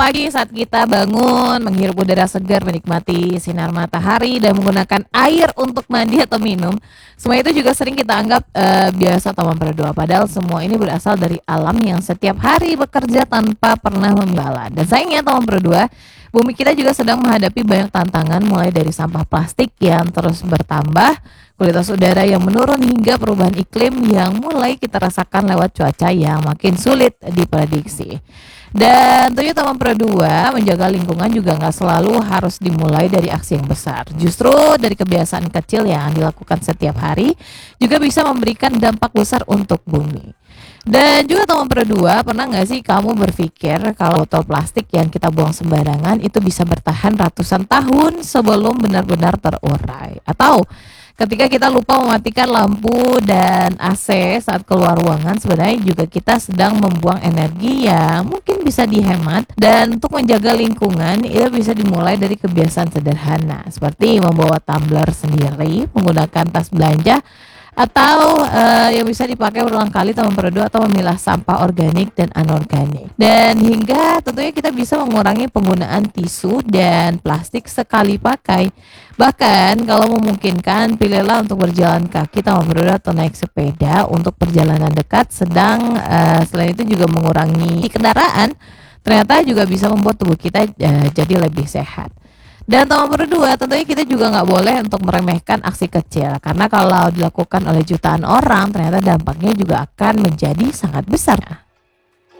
pagi saat kita bangun, menghirup udara segar, menikmati sinar matahari, dan menggunakan air untuk mandi atau minum, semua itu juga sering kita anggap biasa atau memperdoa. Padahal semua ini berasal dari alam yang setiap hari bekerja tanpa pernah membala. Dan sayangnya teman berdua, bumi kita juga sedang menghadapi banyak tantangan, mulai dari sampah plastik yang terus bertambah, kualitas udara yang menurun, hingga perubahan iklim yang mulai kita rasakan lewat cuaca yang makin sulit diprediksi. Dan tentunya teman berdua, menjaga lingkungan juga nggak selalu harus dimulai dari aksi yang besar. Justru dari kebiasaan kecil yang dilakukan setiap hari juga bisa memberikan dampak besar untuk bumi. Dan juga teman berdua, pernah nggak sih kamu berpikir kalau botol plastik yang kita buang sembarangan itu bisa bertahan ratusan tahun sebelum benar-benar terurai? Atau ketika kita lupa mematikan lampu dan AC saat keluar ruangan, sebenarnya juga kita sedang membuang energi yang mungkin bisa dihemat. Dan untuk menjaga lingkungan, itu bisa dimulai dari kebiasaan sederhana, seperti membawa tumbler sendiri, menggunakan tas belanja, atau yang bisa dipakai berulang kali teman berdua, atau memilah sampah organik dan anorganik. Dan hingga tentunya kita bisa mengurangi penggunaan tisu dan plastik sekali pakai. Bahkan kalau memungkinkan, pilihlah untuk berjalan kaki teman berdua atau naik sepeda untuk perjalanan dekat. Sedang selain itu juga mengurangi kendaraan, ternyata juga bisa membuat tubuh kita jadi lebih sehat. Dan teman berdua, tentunya kita juga nggak boleh untuk meremehkan aksi kecil, karena kalau dilakukan oleh jutaan orang, ternyata dampaknya juga akan menjadi sangat besar.